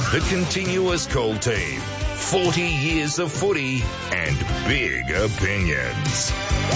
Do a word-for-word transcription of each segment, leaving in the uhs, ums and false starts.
The continuous call team. forty years of footy and big opinions.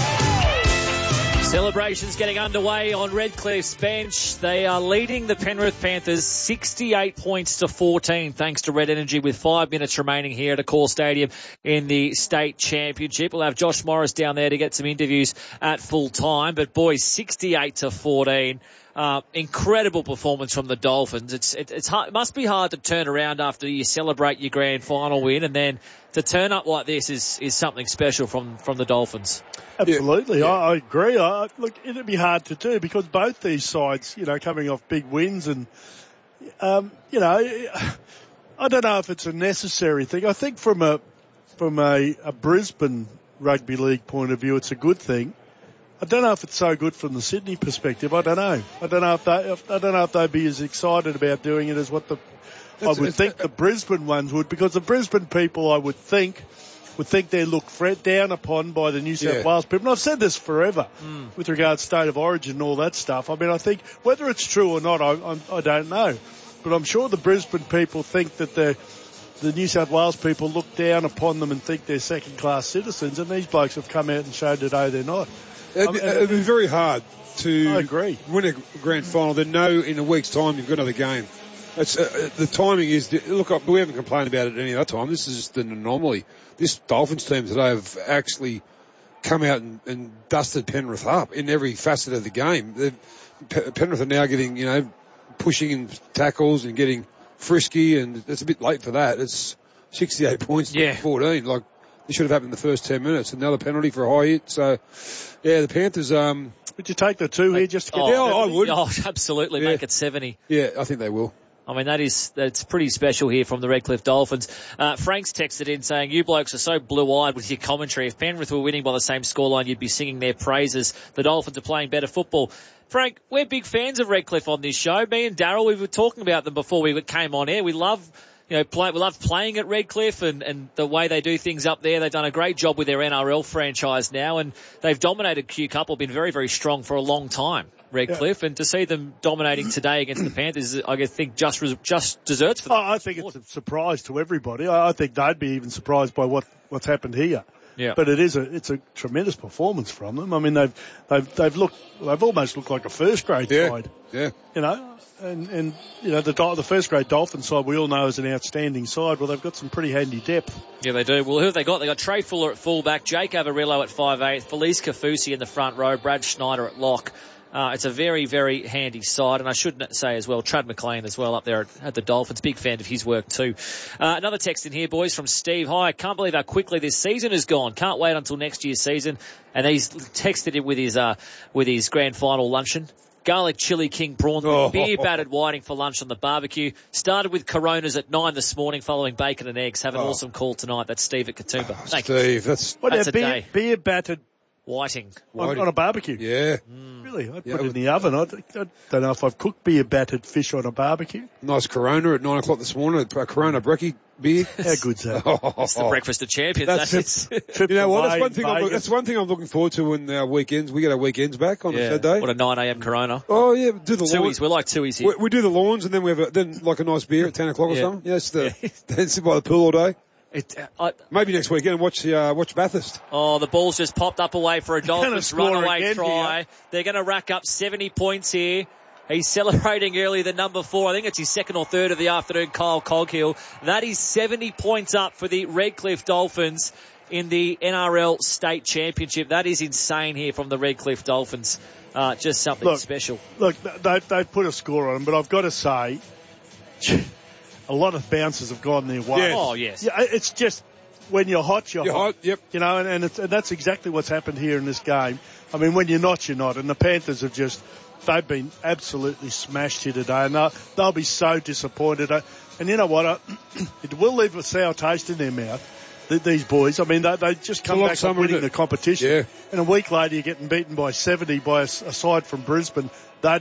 Celebrations getting underway on Redcliffe's bench. They are leading the Penrith Panthers sixty-eight points to fourteen thanks to Red Energy with five minutes remaining here at Accor Stadium in the state championship. We'll have Josh Morris down there to get some interviews at full time. But boys, sixty-eight to fourteen. Uh, incredible performance from the Dolphins. It's it, it's hard, it must be hard to turn around after you celebrate your grand final win, and then to turn up like this is, is something special from, from the Dolphins. Absolutely, yeah. I, I agree. I, look, it'd be hard to do because both these sides, you know, coming off big wins, and um, you know, I don't know if it's a necessary thing. I think from a from a, a Brisbane rugby league point of view, it's a good thing. I don't know if it's so good from the Sydney perspective. I don't know. I don't know if they. If, I don't know if they'd be as excited about doing it as what the I would think the Brisbane ones would, because the Brisbane people, I would think, would think they're looked down upon by the New South Yeah. Wales people. And I've said this forever Mm. with regards to state of origin and all that stuff. I mean, I think whether it's true or not, I, I, I don't know. But I'm sure the Brisbane people think that the the New South Wales people look down upon them and think they're second-class citizens, and these blokes have come out and showed today they're not. It'd be, it'd be very hard to I agree. win a grand final, then know in a week's time you've got another game. It's, uh, the timing is, look, we haven't complained about it any other time. This is just an anomaly. This Dolphins team today have actually come out and, and dusted Penrith up in every facet of the game. They've, Penrith are now getting, you know, pushing in tackles and getting frisky, and it's a bit late for that. It's sixty-eight points to Yeah. fourteen. Like, this should have happened in the first ten minutes. Another penalty for a high hit. So, yeah, the Panthers, um, Would you take the two here just to get Oh, yeah, I would. Oh, absolutely. Yeah. Make it seventy. yeah, I think they will. I mean, that is, that's pretty special here from the Redcliffe Dolphins. Uh, Frank's texted in saying, you blokes are so blue-eyed with your commentary. If Penrith were winning by the same scoreline, you'd be singing their praises. The Dolphins are playing better football. Frank, we're big fans of Redcliffe on this show. Me and Daryl, we were talking about them before we came on air. We love, you know, play, we love playing at Redcliffe and, and the way they do things up there. They've done a great job with their N R L franchise now, and they've dominated Q Couple, been very, very strong for a long time. Redcliffe, yeah. And to see them dominating today against the Panthers, I think just just desserts for them. Oh, I think it's a surprise to everybody. I think they'd be even surprised by what, what's happened here. Yeah. But it is a it's a tremendous performance from them. I mean, they've they've they've looked they've almost looked like a first grade Yeah. side. Yeah. You know, and and you know the the first grade Dolphin side we all know is an outstanding side. Well, they've got some pretty handy depth. Yeah, they do. Well, who have they got? They got Trey Fuller at fullback, Jake Avarillo at five eight, Felice Kafusi in the front row, Brad Schneider at lock. Uh, it's a very, very handy side, and I should say as well, Trad McLean as well up there at, at the Dolphins. Big fan of his work too. Uh, another text in here, boys, from Steve. Hi, can't believe how quickly this season has gone. Can't wait until next year's season. And he's texted it with his, uh, with his grand final luncheon. Garlic chili king prawns, Oh. beer battered whiting for lunch on the barbecue. Started with Coronas at nine this morning, following bacon and eggs. Have an Oh. awesome call tonight. That's Steve at Katoomba. Thank you. Steve, that's, What That's a a beer, day. beer battered Whiting. on, on a barbecue. yeah. Really, I'd Yeah, put it in the oven. I, I don't know if I've cooked beer battered fish on a barbecue. Nice Corona at nine o'clock this morning. A Corona brekkie beer. How good's that? It's the breakfast of champions. That's That's it. Trip You know what? That's away one thing. I'm, Vegas. that's one thing I'm looking forward to when our weekends. We get our weekends back on a Yeah. Saturday. What a nine a.m. Corona. Oh yeah, do the Tuies. lawns. We're like Tuies here. We, we do the lawns, and then we have a, then like a nice beer at ten o'clock or Yeah. something. Yes, the then sit by the pool all day. It, uh, Maybe next weekend and watch the uh, watch Bathurst. oh, the ball's just popped up away for a Dolphins score runaway again try. here. They're going to rack up seventy points here. He's celebrating early the number four. I think it's his second or third of the afternoon, Kyle Coghill. That is seventy points up for the Redcliffe Dolphins in the N R L State Championship. That is insane here from the Redcliffe Dolphins. Uh, just something Look, special. Look, they they put a score on them, but I've got to say, a lot of bounces have gone their way. Yes. Oh, yes. Yeah, it's just when you're hot, you're, You're hot, yep. You know, and, and, it's, and that's exactly what's happened here in this game. I mean, when you're not, you're not. And the Panthers have just, they've been absolutely smashed here today, and they'll, they'll be so disappointed. And you know what? I, it will leave a sour taste in their mouth, th- these boys. I mean, they, they just come a lot back summer, from winning isn't the it? competition. Yeah. And a week later, you're getting beaten by seventy by a, a side from Brisbane. They'd be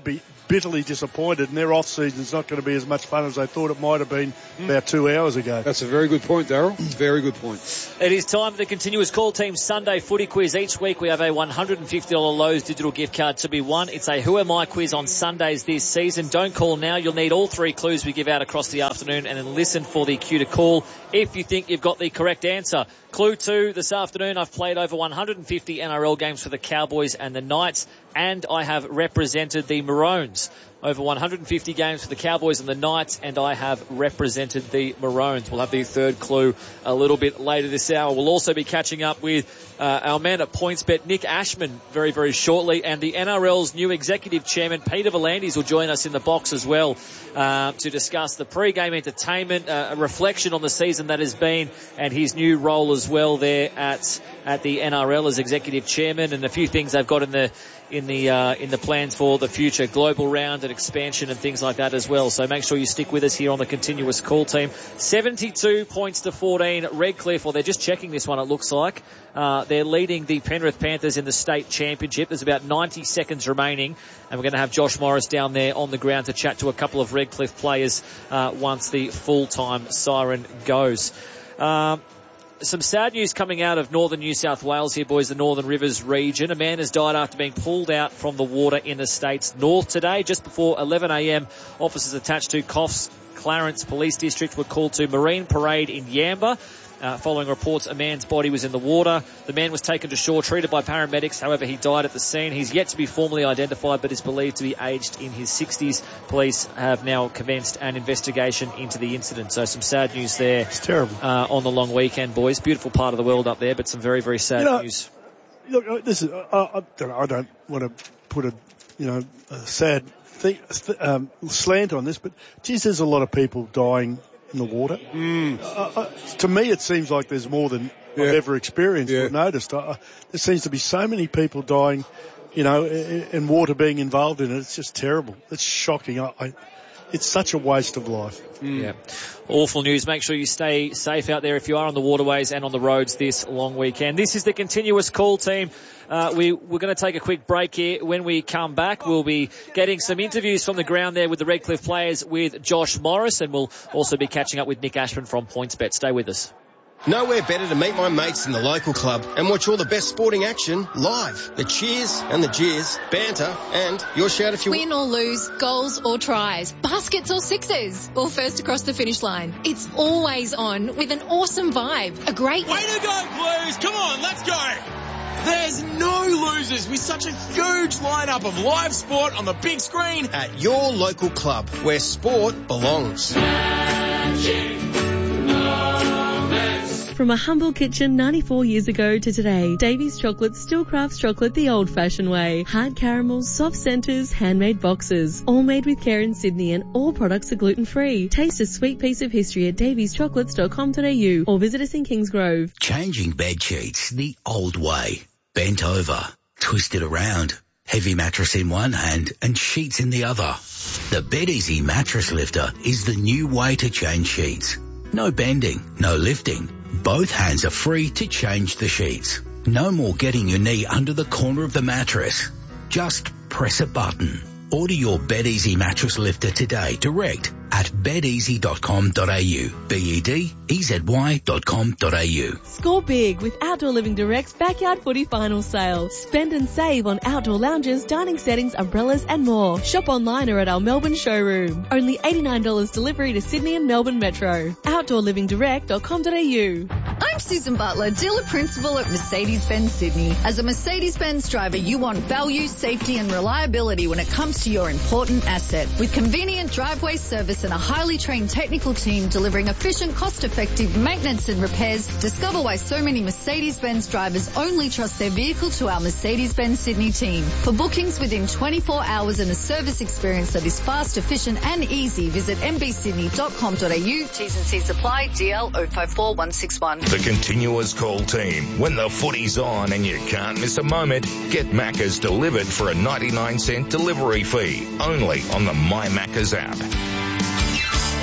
bitterly disappointed, and their off-season is not going to be as much fun as they thought it might have been mm. about two hours ago. That's a very good point, Daryl. Very good point. It is time for the Continuous Call Team Sunday Footy Quiz. Each week we have a one hundred fifty dollars Lowe's digital gift card to be won. It's a Who Am I quiz on Sundays this season. Don't call now. You'll need all three clues we give out across the afternoon, and then listen for the cue to call if you think you've got the correct answer. Clue two, this afternoon I've played over one hundred fifty N R L games for the Cowboys and the Knights, and I have represented the Maroons. Over one hundred fifty games for the Cowboys and the Knights, and I have represented the Maroons. We'll have the third clue a little bit later this hour. We'll also be catching up with uh, our man at PointsBet, Nick Ashman, very, very shortly, and the N R L's new executive chairman, Peter V'landys, will join us in the box as well uh, to discuss the pre-game entertainment, uh, a reflection on the season that has been, and his new role as well there at at the N R L as executive chairman, and a few things they've got in the in the uh, in the plans for the future, global round and expansion and things like that as well. So make sure you stick with us here on the Continuous Call Team. seventy-two points to fourteen. Redcliffe, well, they're just checking this one, it looks like. Uh, they're leading the Penrith Panthers in the state championship. There's about ninety seconds remaining, and we're going to have Josh Morris down there on the ground to chat to a couple of Redcliffe players uh, once the full-time siren goes. Um, Some sad news coming out of northern New South Wales here, boys, the Northern Rivers region. A man has died after being pulled out from the water in the state's north today. Just before eleven a.m, officers attached to Coffs Clarence Police District were called to Marine Parade in Yamba. Uh, following reports, a man's body was in the water. The man was taken to shore, treated by paramedics. However, he died at the scene. He's yet to be formally identified, but is believed to be aged in his sixties. Police have now commenced an investigation into the incident. So some sad news there. It's terrible. Uh, on the long weekend, boys. Beautiful part of the world up there, but some very, very sad you know, news. Look, this is, I, I, don't know, I don't want to put a, you know, a sad thing, um, slant on this, but geez, there's a lot of people dying in the water. Mm. Uh, uh, to me, it seems like there's more than yeah. I've ever experienced yeah. or noticed. Uh, there seems to be so many people dying, you know, and water being involved in it. It's just terrible. It's shocking. I, I, it's such a waste of life. Mm. Yeah. Awful news. Make sure you stay safe out there if you are on the waterways and on the roads this long weekend. This is the Continuous Call Team. Uh, we, we're going to take a quick break here. When we come back, we'll be getting some interviews from the ground there with the Redcliffe players with Josh Morris, and we'll also be catching up with Nick Ashman from PointsBet. Stay with us. Nowhere better to meet my mates than the local club and watch all the best sporting action live. The cheers and the jeers, banter, and your shout if you win or lose, goals or tries, baskets or sixes, or first across the finish line. It's always on with an awesome vibe. A great way to go, Blues! Come on, let's go! There's no losers with such a huge lineup of live sport on the big screen at your local club where sport belongs. From a humble kitchen ninety-four years ago to today, Davy's Chocolate still crafts chocolate the old-fashioned way. Hard caramels, soft centres, handmade boxes. All made with care in Sydney, and all products are gluten-free. Taste a sweet piece of history at davies chocolates dot com dot a u or visit us in Kingsgrove. Changing bed sheets the old way. Bent over, twisted around. Heavy mattress in one hand and sheets in the other. The BedEasy Mattress Lifter is the new way to change sheets. No bending, no lifting. Both hands are free to change the sheets. No more getting your knee under the corner of the mattress. Just press a button. Order your BedEasy Mattress Lifter today direct at bed easy dot com dot a u. B E D E Z Y dot com dot a u. Score big with Outdoor Living Direct's Backyard Footy Final Sale. Spend and save on outdoor lounges, dining settings, umbrellas and more. Shop online or at our Melbourne showroom. Only eighty-nine dollars delivery to Sydney and Melbourne Metro. outdoor living direct dot com dot a u. I'm Susan Butler, dealer principal at Mercedes-Benz Sydney. As a Mercedes-Benz driver, you want value, safety and reliability when it comes to your important asset. With convenient driveway service and a highly trained technical team delivering efficient, cost-effective maintenance and repairs, discover why so many Mercedes-Benz drivers only trust their vehicle to our Mercedes-Benz Sydney team. For bookings within twenty-four hours and a service experience that is fast, efficient and easy, visit m b sydney dot com dot a u. T's and C's apply. D L zero five four one six one. The Continuous Call Team. When the footy's on and you can't miss a moment, get Macca's delivered for a ninety-nine cent delivery fee. Only on the My Macca's app.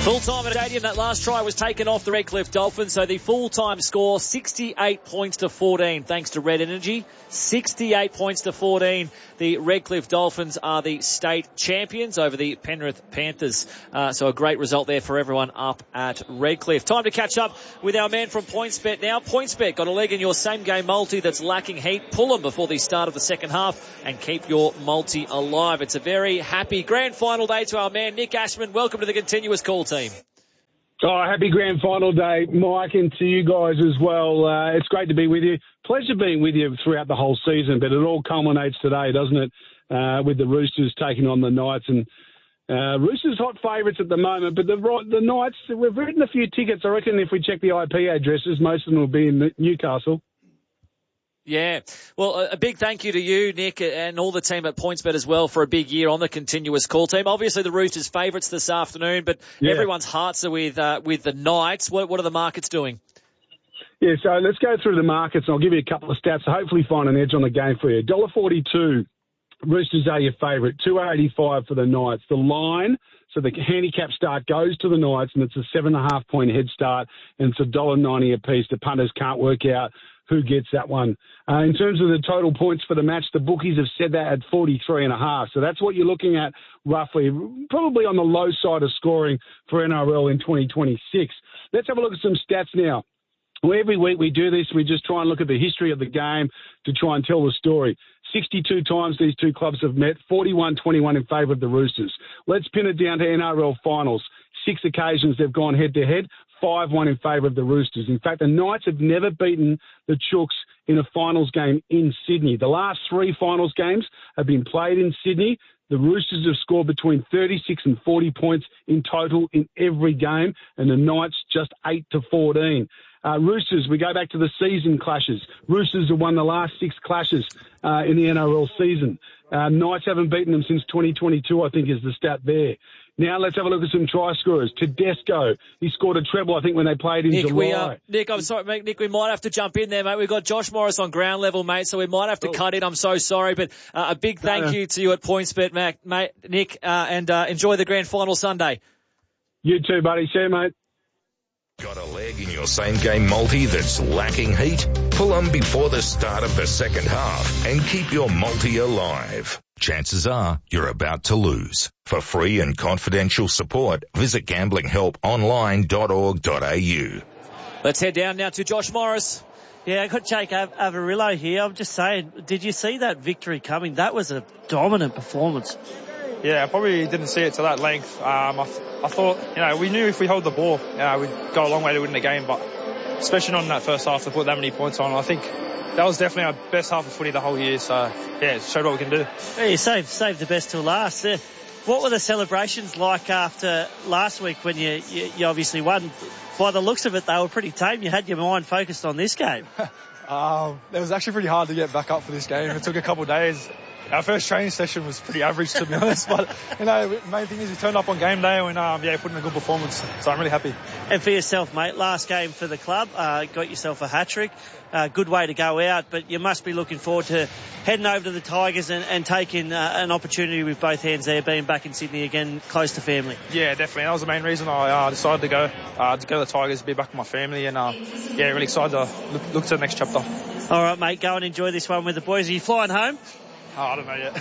Full time at Stadium. That last try was taken off the Redcliffe Dolphins. So the full-time score, sixty-eight points to fourteen, thanks to Red Energy. sixty-eight points to fourteen. The Redcliffe Dolphins are the state champions over the Penrith Panthers. Uh, so a great result there for everyone up at Redcliffe. Time to catch up with our man from PointsBet now. PointsBet got a leg in your same-game multi that's lacking heat. Pull them before the start of the second half and keep your multi alive. It's a very happy grand final day to our man Nick Ashman. Welcome to the Continuous Call team. Oh, happy grand final day, Mike, and to you guys as well. Uh, it's great to be with you. Pleasure being with you throughout the whole season, but it all culminates today, doesn't it, uh, with the Roosters taking on the Knights. And uh, Roosters hot favourites at the moment, but the the Knights, we've written a few tickets. I reckon if we check the I P addresses, most of them will be in Newcastle. Yeah. Well, a big thank you to you, Nick, and all the team at PointsBet as well for a big year on the Continuous Call team. Obviously, the Roosters' favourites this afternoon, but yeah. everyone's hearts are with uh, with the Knights. What, what are the markets doing? Yeah, so let's go through the markets, and I'll give you a couple of stats to hopefully find an edge on the game for you. one dollar forty-two, Roosters are your favourite. two eighty-five for the Knights. The line, so the handicap start goes to the Knights, and it's a seven and a half point head start, and it's one dollar ninety apiece. The punters can't work out who gets that one. Uh, in terms of the total points for the match, the bookies have said that at forty-three and a half. So that's what you're looking at roughly, probably on the low side of scoring for N R L in twenty twenty-six. Let's have a look at some stats now. Well, every week we do this. We just try and look at the history of the game to try and tell the story. sixty-two times these two clubs have met, forty-one twenty-one in favour of the Roosters. Let's pin it down to N R L finals. Six occasions they've gone head-to-head, five one in favour of the Roosters. In fact, the Knights have never beaten the Chooks in a finals game in Sydney. The last three finals games have been played in Sydney. The Roosters have scored between thirty-six and forty points in total in every game, and the Knights just eight to fourteen. Uh, Roosters, we go back to the season clashes. Roosters have won the last six clashes uh, in the N R L season. Uh, Knights haven't beaten them since twenty twenty-two, I think, is the stat there. Now let's have a look at some try scorers. Tedesco, he scored a treble, I think, when they played in Nick, July. We, uh, Nick, I'm sorry, mate, Nick, we might have to jump in there, mate. We've got Josh Morris on ground level, mate, so we might have to oh. cut in. I'm so sorry, but uh, a big thank no, no. you to you at PointsBet, mate, mate Nick, uh, and uh, enjoy the grand final Sunday. You too, buddy. See you, mate. Got a leg in your same-game multi that's lacking heat? Pull them before the start of the second half and keep your multi alive. Chances are you're about to lose. For free and confidential support, visit gambling help online dot org dot a u. Let's head down now to Josh Morris. Yeah, I got Jake Avarillo here. I'm just saying, did you see that victory coming? That was a dominant performance. Yeah, I probably didn't see it to that length. Um, I, I thought, you know, we knew if we held the ball, uh, we'd go a long way to win the game, but especially not in that first half to put that many points on. I think that was definitely our best half of footy the whole year, so yeah, it showed what we can do. Yeah, you saved, saved the best till last. Uh, what were the celebrations like after last week when you, you, you obviously won? By the looks of it, they were pretty tame. You had your mind focused on this game. um, it was actually pretty hard to get back up for this game. It took a couple of days. Our first training session was pretty average, to be honest. But, you know, the main thing is we turned up on game day and, um, yeah, put in a good performance. So I'm really happy. And for yourself, mate, last game for the club, uh, got yourself a hat-trick. Uh, good way to go out, but you must be looking forward to heading over to the Tigers and, and taking uh, an opportunity with both hands there, being back in Sydney again, close to family. Yeah, definitely. That was the main reason I uh, decided to go, uh, to go to the Tigers, be back with my family, and, uh, yeah, really excited to look, look to the next chapter. All right, mate, go and enjoy this one with the boys. Are you flying home? Oh, I don't know yet.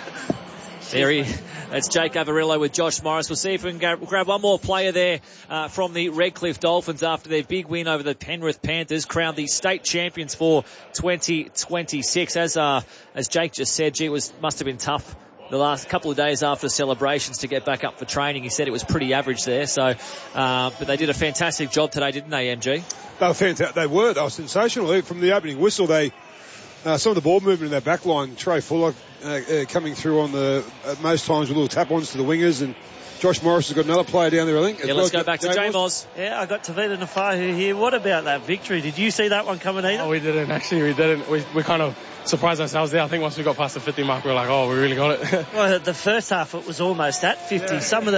There he, that's Jake Avarillo with Josh Morris. We'll see if we can grab, grab one more player there uh, from the Redcliffe Dolphins after their big win over the Penrith Panthers, crowned the state champions for twenty twenty-six. As uh, as Jake just said, gee, it was must have been tough the last couple of days after celebrations to get back up for training. He said it was pretty average there. So, uh, but they did a fantastic job today, didn't they, M G? They were fantastic. They were. They were sensational. From the opening whistle, they uh, some of the ball movement in their back line, Trey Fuller uh, uh, coming through on the at most times with little tap-ons to the wingers, and Josh Morris has got another player down there, I think. Yeah, let's well. go back to J-Moz. Yeah, I got Tavita Nafahu here. What about that victory? Did you see that one coming either? Oh, we didn't. Actually, we didn't. We, we kind of surprised ourselves there. I think once we got past the fifty mark, we were like, oh, we really got it. Well, the first half, it was almost at fifty. Yeah. Some of the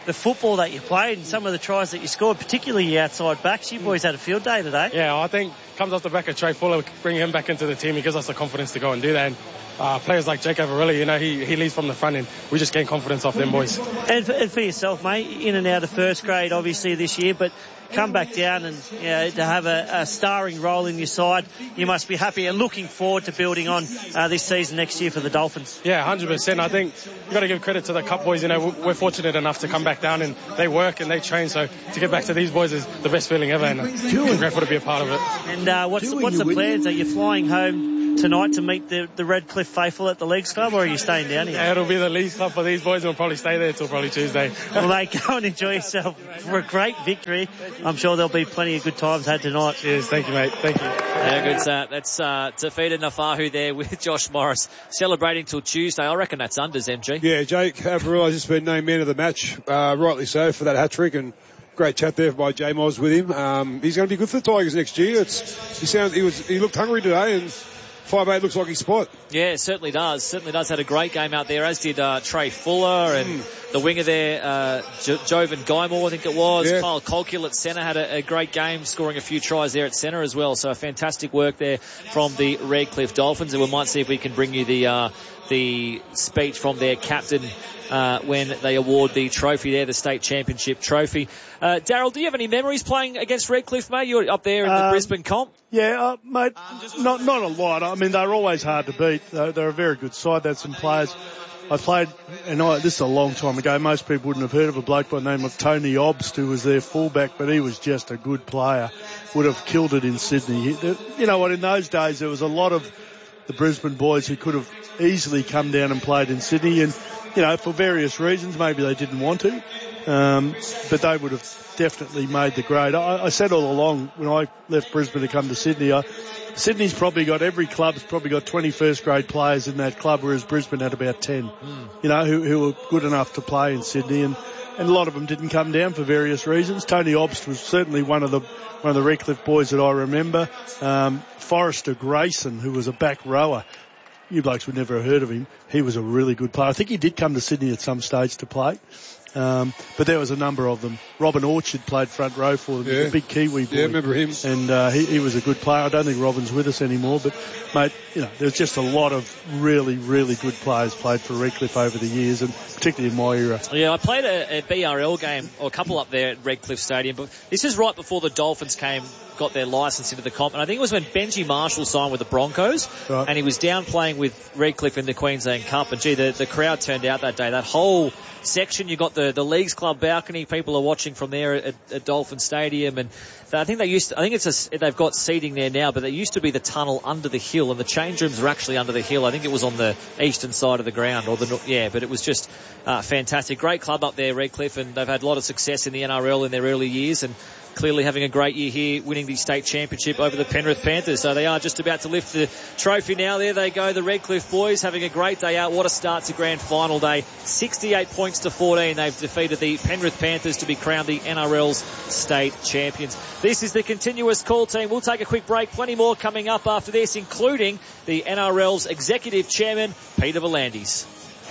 the football that you played and some of the tries that you scored, particularly your outside backs. You boys had a field day today. Yeah, I think comes off the back of Trey Fuller, bringing him back into the team. He gives us the confidence to go and do that. And uh, players like Jake Averilli, you know, he, he leads from the front and we just gain confidence off them boys. And for, and for yourself, mate, in and out of first grade, obviously, this year, but come back down and you know, to have a, a starring role in your side, you must be happy and looking forward to building on uh, this season next year for the Dolphins. Yeah, one hundred percent. I think you've got to give credit to the Cup boys. You know, we're fortunate enough to come back down and they work and they train. So to get back to these boys is the best feeling ever, and I'm grateful to be a part of it. And uh, what's, what's the plans? Are you flying home tonight to meet the, the Redcliffe faithful at the Leagues Club, or are you staying down here? Yeah, it'll be the Leagues Club for these boys, and we'll probably stay there till probably Tuesday. Well, mate, go and enjoy yourself for a great victory. I'm sure there'll be plenty of good times had tonight. Cheers, thank you, mate. Thank you. Yeah, good. Uh, that's uh, Tafita Nafahu there with Josh Morris celebrating till Tuesday. I reckon that's unders, M G. Yeah, Jake Averilli has just been named man of the match, uh, rightly so, for that hat trick, and great chat there by J Moz with him. Um, he's going to be good for the Tigers next year. It's, he sounds, he was, he looked hungry today, and five eight looks like his spot. Yeah, it certainly does. Certainly does. Had a great game out there, as did uh, Trey Fuller and mm. the winger there, uh, jo- Jovan Guymore, I think it was. Yeah. Kyle Colquill at centre had a, a great game, scoring a few tries there at centre as well. So fantastic work there from the Redcliffe Dolphins. And we might see if we can bring you the uh, the speech from their captain uh, when they award the trophy there, the state championship trophy. Uh, Daryl, do you have any memories playing against Redcliffe, mate? You're up there in the um, Brisbane comp. Yeah, uh, mate, not not a lot. I mean, they're always hard to beat. They're, they're a very good side. They had some players. I played, and I, this is a long time ago. Most people wouldn't have heard of a bloke by the name of Tony Obst, who was their fullback, but he was just a good player. Would have killed it in Sydney. He, you know what? In those days, there was a lot of the Brisbane boys who could have easily come down and played in Sydney, and you know, for various reasons, maybe they didn't want to, um, but they would have definitely made the grade. I, I said all along when I left Brisbane to come to Sydney, I, Sydney's probably got, every club's probably got twenty first grade players in that club, whereas Brisbane had about ten, mm. you know, who, who were good enough to play in Sydney, and, and a lot of them didn't come down for various reasons. Tony Obst was certainly one of the, one of the Redcliffe boys that I remember. Um, Forrester Grayson, who was a back rower. You blokes would never have heard of him. He was a really good player. I think he did come to Sydney at some stage to play. Um, but there was a number of them. Robin Orchard played front row for them. Yeah. A big Kiwi boy. Yeah, remember him. And, uh, he, he was a good player. I don't think Robin's with us anymore, but mate, you know, there's just a lot of really, really good players played for Redcliffe over the years, and particularly in my era. Yeah, I played a, a B R L game, or a couple up there at Redcliffe Stadium, but this is right before the Dolphins came, got their licence into the comp, and I think it was when Benji Marshall signed with the Broncos, right. and he was down playing with Redcliffe in the Queensland Cup, and gee, the, the crowd turned out that day. That whole section, you got the, the Leagues Club balcony, people are watching from there at, at Dolphin Stadium, and I think they used to, I think it's a, they've got seating there now, but there used to be the tunnel under the hill, and the change rooms are actually under the hill. I think it was on the eastern side of the ground, or the, yeah, but it was just uh, fantastic. Great club up there, Redcliffe, and they've had a lot of success in the N R L in their early years, and clearly having a great year here, winning the state championship over the Penrith Panthers. So they are just about to lift the trophy now. There they go, the Redcliffe boys having a great day out. What a start to grand final day. sixty-eight points to fourteen. They've defeated the Penrith Panthers to be crowned the N R L's state champions. This is the continuous call team. We'll take a quick break. Plenty more coming up after this, including the N R L's executive chairman, Peter V'landys.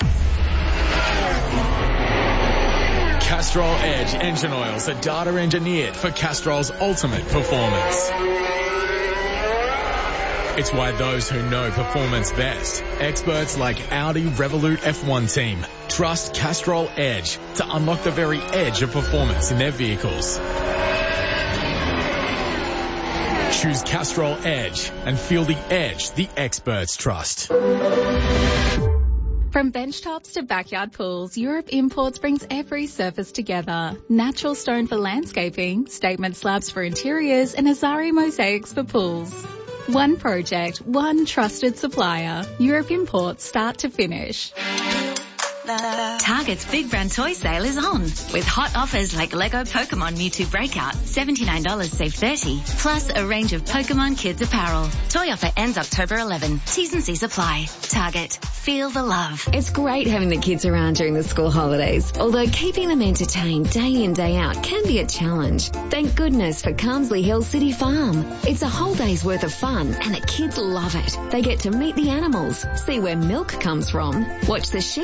Castrol Edge engine oils are data engineered for Castrol's ultimate performance. It's why those who know performance best, experts like Audi Revolut F one team, trust Castrol Edge to unlock the very edge of performance in their vehicles. Choose Castrol Edge and feel the edge the experts trust. From benchtops to backyard pools, Europe Imports brings every surface together. Natural stone for landscaping, statement slabs for interiors, and Azari mosaics for pools. One project, one trusted supplier. Europe Imports, start to finish. Target's Big Brand Toy Sale is on, with hot offers like Lego Pokemon Mewtwo Breakout, seventy-nine dollars save thirty dollars, plus a range of Pokemon Kids apparel. Toy offer ends October eleventh. T's and C's apply. Target. Feel the love. It's great having the kids around during the school holidays, although keeping them entertained day in, day out can be a challenge. Thank goodness for Carmsley Hill City Farm. It's a whole day's worth of fun, and the kids love it. They get to meet the animals, see where milk comes from, watch the sheep being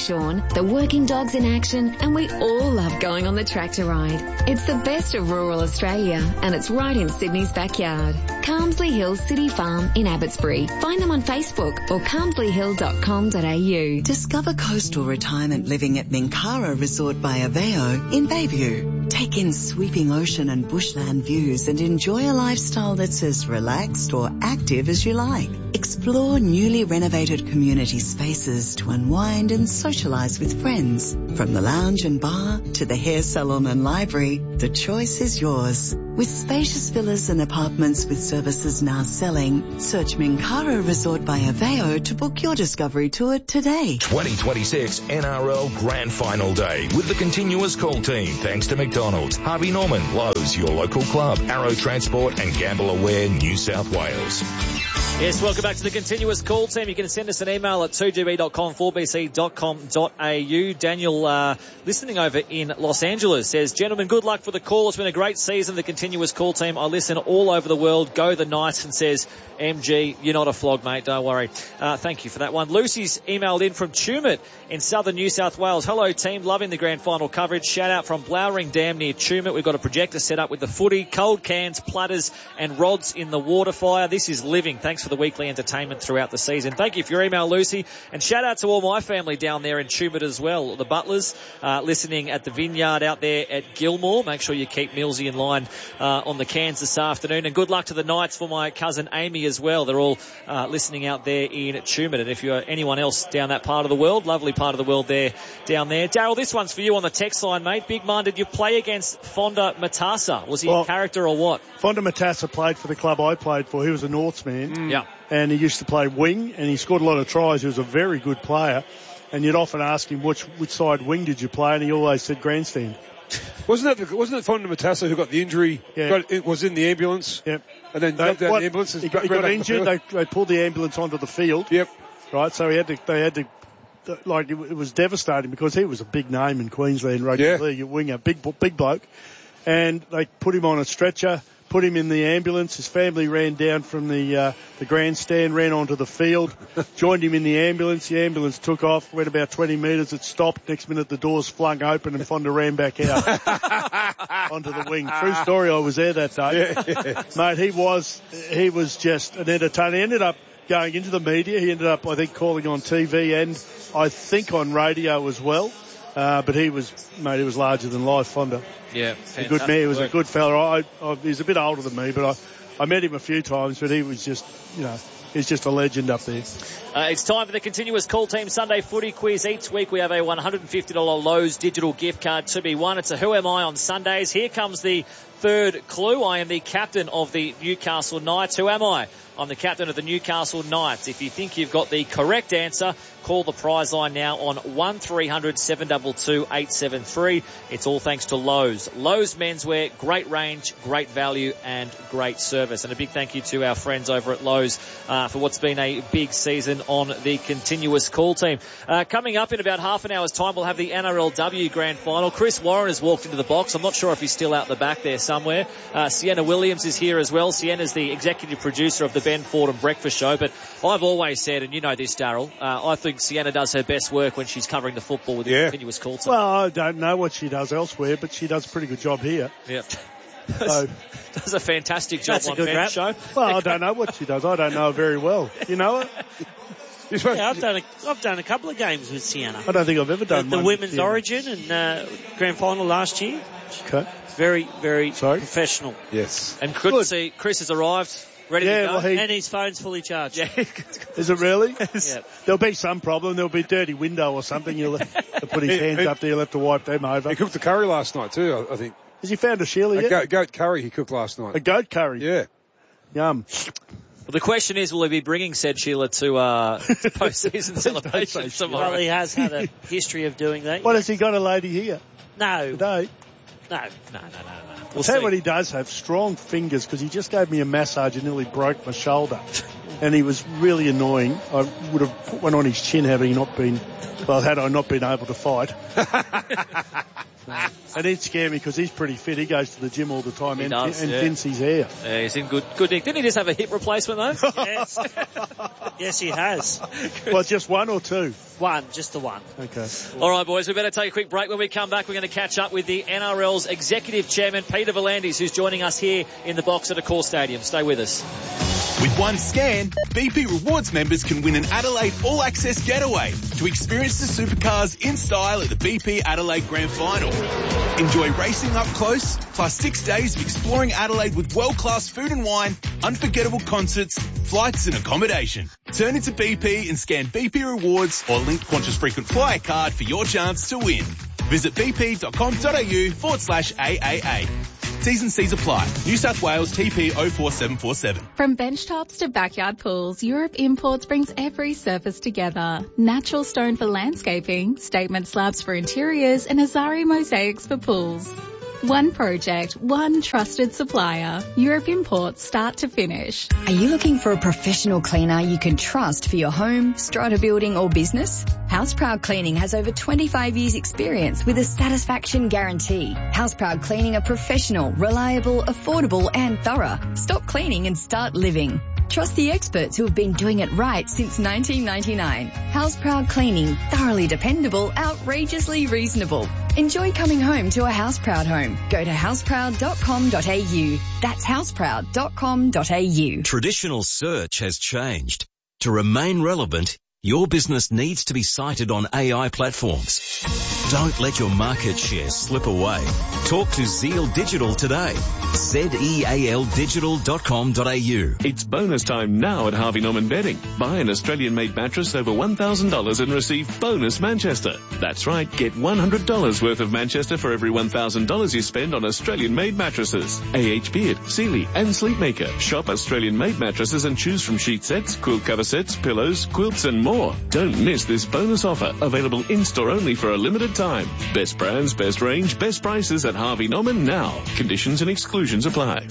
Sean, the working dogs in action, and we all love going on the tractor ride. It's the best of rural Australia, and it's right in Sydney's backyard. Carmsley Hills City Farm in Abbotsbury. Find them on Facebook or carmsley hill dot com dot a u. Discover coastal retirement living at Minkara Resort by Aveo in Bayview. Take in sweeping ocean and bushland views and enjoy a lifestyle that's as relaxed or active as you like. Explore newly renovated community spaces to unwind and socialise with friends. From the lounge and bar to the hair salon and library, the choice is yours. With spacious villas and apartments with services now selling, search Minkara Resort by Aveo to book your discovery tour today. twenty twenty-six N R L Grand Final Day with the continuous call team. Thanks to McDonald's, Harvey Norman, Lowe's, your local club, Arrow Transport and Gamble Aware New South Wales. Yes, welcome back to the continuous call team. You can send us an email at two g b dot com, four b c dot com dot a u. Daniel, uh, listening over in Los Angeles, says, gentlemen, good luck for the call. It's been a great season, the continuous call team. I listen all over the world. Go the Knights. And says, M G, you're not a flog, mate. Don't worry. Uh, thank you for that one. Lucy's emailed in from Tumut in southern New South Wales. Hello, team. Loving the grand final coverage. Shout out from Blowering Dam near Tumut. We've got a projector set up with the footy, cold cans, platters and rods in the water fire. This is living. Thanks for the weekly entertainment throughout the season. Thank you for your email, Lucy. And shout out to all my family down there in Tumut as well. The Butlers, uh, listening at the vineyard out there at Gilmore. Make sure you keep Millsy in line, uh, on the cans this afternoon. And good luck to the Knights for my cousin Amy as well. They're all, uh, listening out there in Tumut. And if you're anyone else down that part of the world, lovely part of the world there, down there. Darryl, this one's for you on the text line, mate. Big man, did you play against Fonda Matassa? Was he well, a character or what? Fonda Matassa played for the club I played for. He was a Norths man. Mm. Yeah. And he used to play wing, and he scored a lot of tries. He was a very good player. And you'd often ask him, which which side wing did you play? And he always said grandstand. Wasn't that wasn't it Fonda Matassa who got the injury? Yeah. Got, it was in the ambulance. Yep. And then they, jumped out what, the ambulance. He got, he got injured. They, they pulled the ambulance onto the field. Yep. Right. So he had to. They had to. Like it, it was devastating because he was a big name in Queensland rugby yeah. league, a winger, big big bloke, and they put him on a stretcher. Put him in the ambulance. His family ran down from the uh, the grandstand, ran onto the field, joined him in the ambulance. The ambulance took off, went about twenty metres. It stopped. Next minute, the doors flung open and Fonda ran back out onto the wing. True story. I was there that day, yeah, yeah. Mate. He was he was just an entertainer. He ended up going into the media. He ended up, I think, calling on T V and I think on radio as well. Uh, but he was, mate, he was larger than life, Fonda. Yeah, a good man. He was work. a good fella. I, I, he's a bit older than me, but I, I met him a few times, but he was just, you know, he's just a legend up there. Uh, it's time for the continuous call team Sunday footy quiz. Each week we have a one hundred fifty dollars Lowe's digital gift card to be won. It's a Who Am I on Sundays. Here comes the third clue. I am the captain of the Newcastle Knights. Who am I? I'm the captain of the Newcastle Knights. If you think you've got the correct answer, call the prize line now on one three hundred seven two two eight seven three. It's all thanks to Lowe's. Lowe's Menswear, great range, great value and great service. And a big thank you to our friends over at Lowe's uh, for what's been a big season on the continuous call team. Uh, coming up in about half an hour's time, we'll have the N R L W Grand Final. Chris Warren has walked into the box. I'm not sure if he's still out the back there somewhere. Uh, Sienna Williams is here as well. Sienna's the executive producer of the Ben Fordham Breakfast Show, but I've always said, and you know this, Darryl, uh, I think Sienna does her best work when she's covering the football with yeah. the continuous call team. Well, I don't know what she does elsewhere, but she does a pretty good job here. Yeah. So, does a fantastic job That's on a good Ben's rap. show. Well, I don't know what she does. I don't know her very well. You know her? Yeah, I've done a, I've done a couple of games with Sienna. I don't think I've ever done the, the one women's with origin and uh, grand final last year. Okay. Very, very Sorry? professional. Yes. And good, good to see Chris has arrived. Ready yeah, to go. Well, he, and his phone's fully charged. Yeah. Is it really? Yeah. There'll be some problem. There'll be a dirty window or something. He'll have to put his hands up there. He'll have to wipe them over. He cooked the curry last night too, I think. Has he found a Sheila a yet? Goat, goat curry he cooked last night. A goat curry? Yeah. Yum. Well, the question is, will he be bringing said Sheila to, uh, to post-season celebrations tomorrow? Well, he has had a history of doing that. What, has he got a lady here? No. Today? No, no, no, no, no. We'll We'll tell you see. what he does have, strong fingers, because he just gave me a massage and nearly broke my shoulder. And he was really annoying. I would have put one on his chin had he not been, well, had I not been able to fight. And he'd scare me because he's pretty fit. He goes to the gym all the time He and, does, and yeah. thints his hair. Yeah, he's in good good nick. Didn't he just have a hip replacement though? Yes. Yes, he has. Well, just one or two? One, just the one. Okay. All right, boys, we better take a quick break. When we come back, we're going to catch up with the N R L's Executive Chairman, Peter V'landys, who's joining us here in the box at Accor Stadium. Stay with us. With one scan, B P Rewards members can win an Adelaide All-Access Getaway to experience the supercars in style at the B P Adelaide Grand Final. Enjoy racing up close, plus six days of exploring Adelaide with world-class food and wine, unforgettable concerts, flights and accommodation. Turn into B P and scan B P Rewards or link Qantas Frequent Flyer card for your chance to win. Visit bp.com.au forward slash AAA. T's and C's apply. New South Wales T P oh four seven four seven. From bench tops to backyard pools, Europe Imports brings every surface together. Natural stone for landscaping, statement slabs for interiors, and Azari mosaics for pools. One project, one trusted supplier. Europe Imports, start to finish. Are you looking for a professional cleaner you can trust for your home, strata building or business? Houseproud Cleaning has over twenty-five years experience with a satisfaction guarantee. Houseproud Cleaning are professional, reliable, affordable and thorough. Stop cleaning and start living. Trust the experts who have been doing it right since nineteen ninety-nine. Houseproud Cleaning, thoroughly dependable, outrageously reasonable. Enjoy coming home to a Houseproud home. Go to houseproud dot com dot a u. That's houseproud dot com dot a u. Traditional search has changed. To remain relevant, your business needs to be cited on A I platforms. Don't let your market share slip away. Talk to Zeal Digital today. Z E A L digital dot com dot a u. It's bonus time now at Harvey Norman Bedding. Buy an Australian-made mattress over one thousand dollars and receive bonus Manchester. That's right, get one hundred dollars worth of Manchester for every one thousand dollars you spend on Australian-made mattresses. A H Beard, Sealy and Sleepmaker. Shop Australian-made mattresses and choose from sheet sets, quilt cover sets, pillows, quilts and more. Don't miss this bonus offer. Available in-store only for a limited time. Best brands, best range, best prices at Harvey Norman now. Conditions and exclusions apply.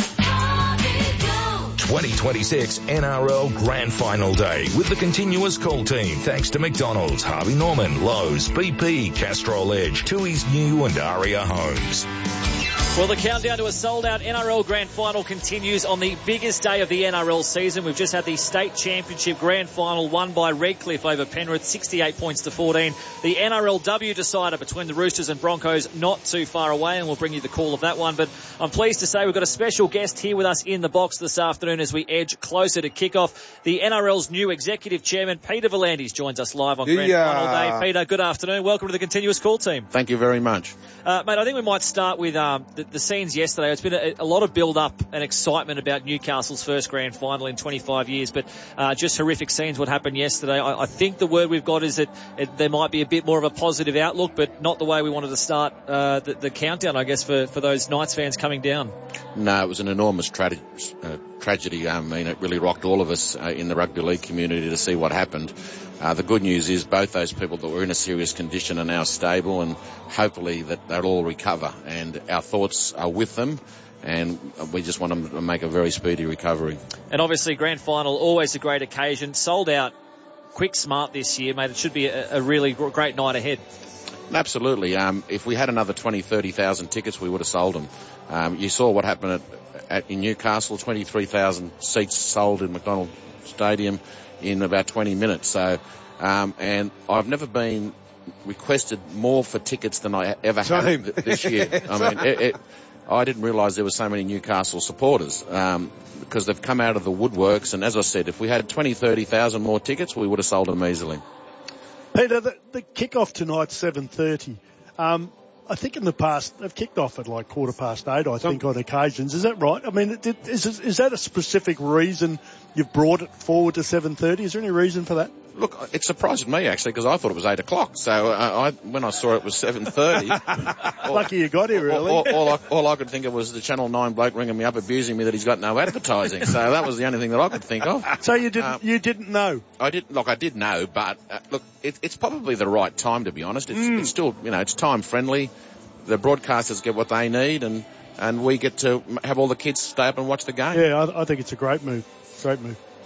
twenty twenty-six N R L Grand Final Day with the continuous call team thanks to McDonald's, Harvey Norman, Lowe's, B P, Castrol Edge, Tui's New and Aria Homes. Well, the countdown to a sold-out N R L Grand Final continues on the biggest day of the N R L season. We've just had the State Championship Grand Final won by Redcliffe over Penrith, sixty-eight points to fourteen. The N R L W decider between the Roosters and Broncos not too far away, and we'll bring you the call of that one. But I'm pleased to say we've got a special guest here with us in the box this afternoon as we edge closer to kick-off. The N R L's new Executive Chairman, Peter V'landys, joins us live on Grand yeah. Final Day. Peter, good afternoon. Welcome to the continuous call team. Thank you very much. Uh, mate, I think we might start with um, the, the scenes yesterday. It's been a, a lot of build-up and excitement about Newcastle's first grand final in twenty-five years, but uh, just horrific scenes what happened yesterday. I, I think the word we've got is that it, there might be a bit more of a positive outlook, but not the way we wanted to start uh, the, the countdown, I guess, for, for those Knights fans coming down. No, it was an enormous tra- uh, tragedy. I mean, it really rocked all of us uh, in the rugby league community to see what happened. Uh, the good news is both those people that were in a serious condition are now stable, and hopefully that they'll all recover. And our thoughts are with them, and we just want them to make a very speedy recovery. And obviously, grand final, always a great occasion. Sold out quick, smart this year, mate. It should be a, a really great night ahead. Absolutely. Um, if we had another twenty, thirty thousand tickets, we would have sold them. Um, you saw what happened at, at in Newcastle, twenty-three thousand seats sold in McDonald Stadium in about twenty minutes. So, um, and I've never been requested more for tickets than I ever have th- this year. I mean, it, it, I didn't realise there were so many Newcastle supporters, um, because they've come out of the woodworks. And as I said, if we had twenty, thirty thousand more tickets, we would have sold them easily. Peter, the, the kick-off tonight's seven thirty. Um, I think in the past, they've kicked off at like quarter past eight, I think, on occasions. Is that right? I mean, is, is that a specific reason you've brought it forward to seven thirty? Is there any reason for that? Look, it surprised me, actually, because I thought it was eight o'clock. So uh, I, when I saw it was seven thirty... Lucky you got here, really. All, all, all, I, all I could think of was the Channel nine bloke ringing me up, abusing me that he's got no advertising. So that was the only thing that I could think of. So you didn't um, you didn't know? I didn't. Look, I did know, but, uh, look, it, it's probably the right time, to be honest. It's, mm. it's still, you know, it's time-friendly. The broadcasters get what they need, and, and we get to have all the kids stay up and watch the game. Yeah, I, I think it's a great move. Great move.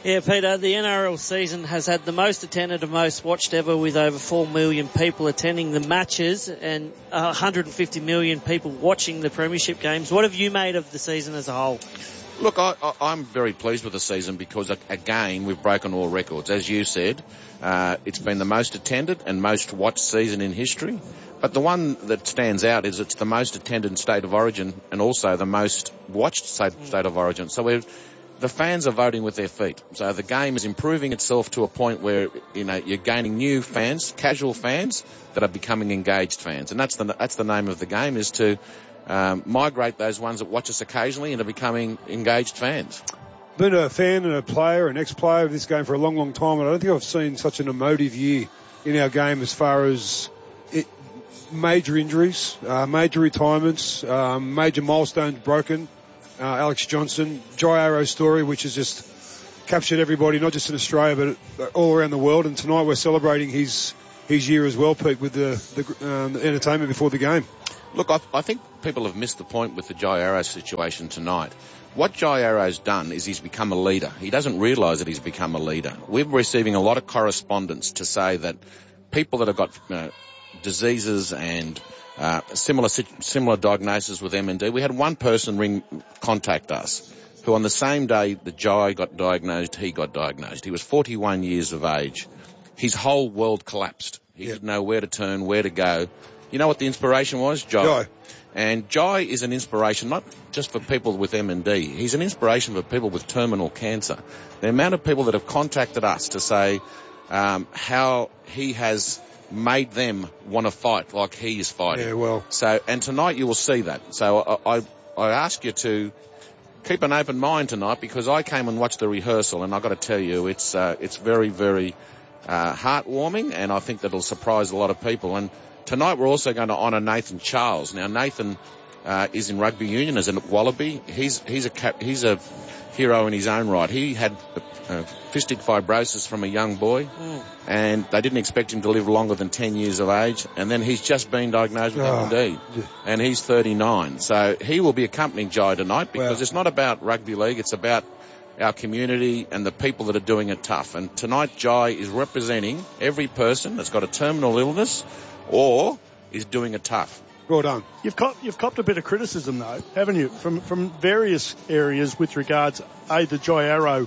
Yeah, Peter, the N R L season has had the most attended and most watched ever, with over four million people attending the matches and one hundred fifty million people watching the premiership games. What have you made of the season as a whole? Look, I, I, I'm very pleased with the season because, again, we've broken all records. As you said, uh, it's been the most attended and most watched season in history. But the one that stands out is it's the most attended state of origin and also the most watched state, state of origin. So we're, the fans are voting with their feet. So the game is improving itself to a point where, you know, you're gaining new fans, casual fans that are becoming engaged fans. And that's the, that's the name of the game, is to Um, migrate those ones that watch us occasionally into becoming engaged fans. Been a fan and a player, an ex-player of this game for a long, long time, and I don't think I've seen such an emotive year in our game as far as it, major injuries, uh, major retirements, um, major milestones broken. Uh, Alex Johnson, Jai Arrow's story, which has just captured everybody, not just in Australia, but all around the world. And tonight we're celebrating his his year as well, Pete, with the, the, um, the entertainment before the game. Look, I, I think people have missed the point with the Jai Arrow situation tonight. What Jai Arrow's done is he's become a leader. He doesn't realise that he's become a leader. We're receiving a lot of correspondence to say that people that have got uh, diseases and uh, similar similar diagnoses with M N D, we had one person ring contact us who on the same day that Jai got diagnosed, he got diagnosed. He was forty-one years of age. His whole world collapsed. He yep. didn't know where to turn, where to go. You know what the inspiration was? Jai. Jai. And Jai is an inspiration not just for people with M N D. He's an inspiration for people with terminal cancer. The amount of people that have contacted us to say um, how he has made them want to fight like he is fighting. Yeah, well. So, and tonight you will see that. So I, I, I ask you to keep an open mind tonight, because I came and watched the rehearsal, and I've got to tell you, it's uh, it's very, very uh, heartwarming, and I think that it'll surprise a lot of people. And tonight we're also going to honour Nathan Charles. Now Nathan uh, is in rugby union as a Wallaby. He's he's a cap, he's a hero in his own right. He had uh, cystic fibrosis from a young boy, mm. and they didn't expect him to live longer than ten years of age. And then he's just been diagnosed with oh. M N D, and he's thirty-nine. So he will be accompanying Jai tonight, because wow. it's not about rugby league. It's about our community and the people that are doing it tough. And tonight Jai is representing every person that's got a terminal illness or is doing it tough. Well done. You've copped, you've copped a bit of criticism, though, haven't you, from from various areas with regards, A, the Jai Arrow.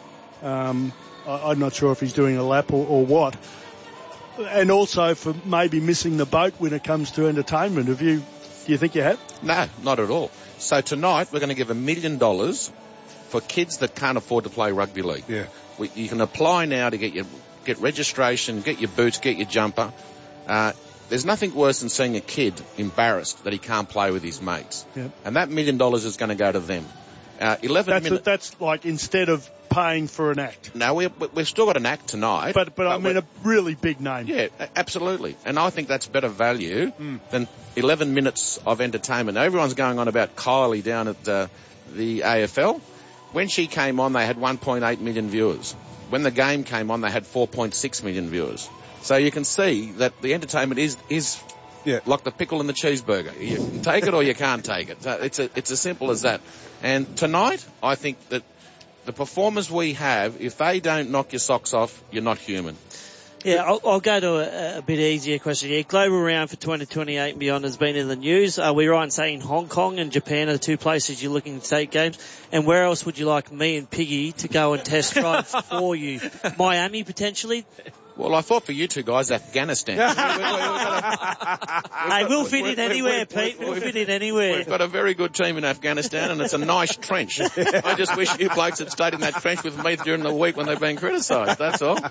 Um, I, I'm not sure if he's doing a lap or, or what. And also for maybe missing the boat when it comes to entertainment. Have you, do you think you have? No, not at all. So tonight we're going to give a million dollars for kids that can't afford to play rugby league. Yeah. We, you can apply now to get your get registration, get your boots, get your jumper. Uh, there's nothing worse than seeing a kid embarrassed that he can't play with his mates. Yep. And that million dollars is going to go to them. Uh, eleven that's, minutes. A, that's like instead of paying for an act. No, we, we've still got an act tonight. But, but, but I mean a really big name. Yeah, absolutely. And I think that's better value mm. than eleven minutes of entertainment. Now, everyone's going on about Kylie down at uh, the A F L. When she came on, they had one point eight million viewers. When the game came on, they had four point six million viewers. So you can see that the entertainment is is yeah. like the pickle in the cheeseburger. You can take it or you can't take it. So it's a, it's as simple as that. And tonight, I think that the performers we have, if they don't knock your socks off, you're not human. Yeah, I'll, I'll go to a, a bit easier question here. Global round for twenty twenty-eight and beyond has been in the news. Are we right in saying Hong Kong and Japan are the two places you're looking to take games? And where else would you like me and Piggy to go and test drive for you? Miami, potentially? Well, I thought for you two guys, Afghanistan. we, we, we, hey, we'll fit in anywhere, Pete. We'll fit in anywhere. We've got a very good team in Afghanistan, and it's a nice trench. I just wish you blokes had stayed in that trench with me during the week when they've been criticised, that's all.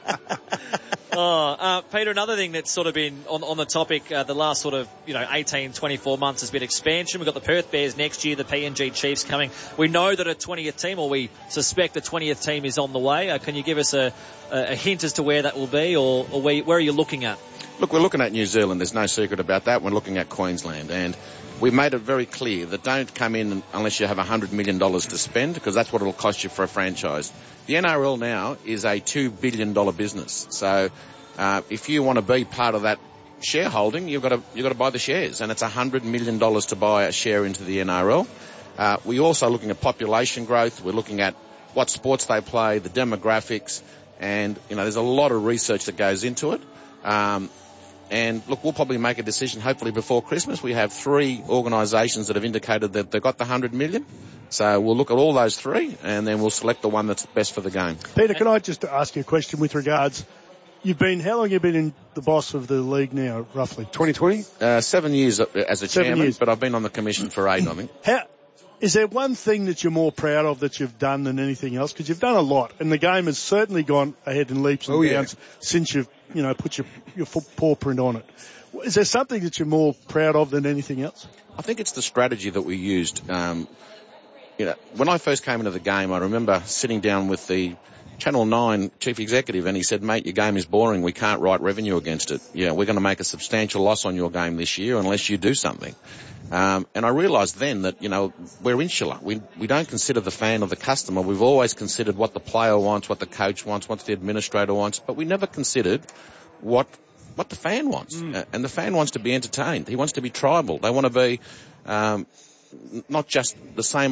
Oh, uh, Peter, another thing that's sort of been on, on the topic uh, the last sort of, you know, eighteen, twenty-four months has been expansion. We've got the Perth Bears next year, the P N G Chiefs coming. We know that a twentieth team, or we suspect the twentieth team is on the way. Uh, can you give us a, a hint as to where that will be, or, or where, where are you looking at? Look, we're looking at New Zealand. There's no secret about that. We're looking at Queensland. And we've made it very clear that don't come in unless you have one hundred million dollars to spend, because that's what it'll cost you for a franchise. The N R L now is a two billion dollars business. So uh, if you want to be part of that shareholding, you've got to, you've got to buy the shares. And it's one hundred million dollars to buy a share into the N R L. Uh, we're also looking at population growth. We're looking at what sports they play, the demographics, and, you know, there's a lot of research that goes into it. Um, and look, we'll probably make a decision hopefully before Christmas. We have three organisations that have indicated that they've got the one hundred million. So we'll look at all those three and then we'll select the one that's best for the game. Peter, can I just ask you a question with regards, you've been, how long have you been in the boss of the league now, roughly? twenty twenty? Uh, seven years as a Seven chairman, years. but I've been on the commission for eight, I think. How, is there one thing that you're more proud of that you've done than anything else? Because you've done a lot, and the game has certainly gone ahead in leaps and Oh, yeah. bounds since you've, you know, put your, your foot paw print on it. Is there something that you're more proud of than anything else? I think it's the strategy that we used. Um, you know, when I first came into the game, I remember sitting down with the Channel nine chief executive and he said, mate, your game is boring. We can't write revenue against it. Yeah, we're going to make a substantial loss on your game this year unless you do something. Um, and I realised then that, you know, we're insular. We, we don't consider the fan or the customer. We've always considered what the player wants, what the coach wants, what the administrator wants, but we never considered what what the fan wants. Mm. Uh, and the fan wants to be entertained. He wants to be tribal. They want to be um, not just the same